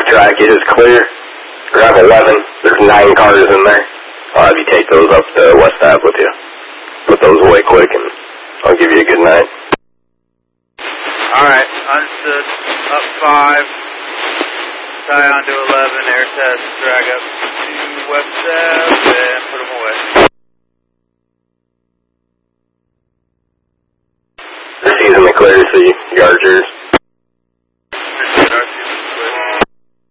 track. It is clear. Grab 11. There's 9 cars in there. I'll have you take those up to West Ave with you. Put those away quick, and I'll give you a good night. Alright, understood. Up 5. Tie on to 11. Air test. Drag up to West Ave and put them away. They're season the clear, so you guard yours.